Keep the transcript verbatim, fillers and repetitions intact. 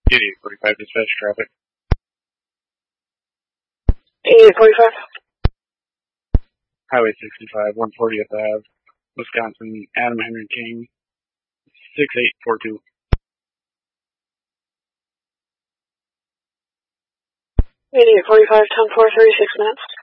eighty-eight forty-five dispatch traffic. eighty-eight forty-five. Highway sixty-five, one fortieth Ave, Wisconsin, Adam Henry King, six eight four two. eighty-eight forty-five, ten four, thirty-six minutes.